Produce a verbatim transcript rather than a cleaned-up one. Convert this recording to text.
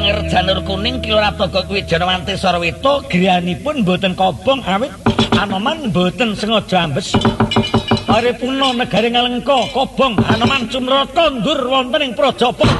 Anger Janur Kuning Kilora Togo Wijanawati Sarwita griyanipun boten kobong awit Anoman boten sengaja ambes. Paripurna negari Ngalengka kobong Anoman Cumrata ndur wonten ing Prajapa.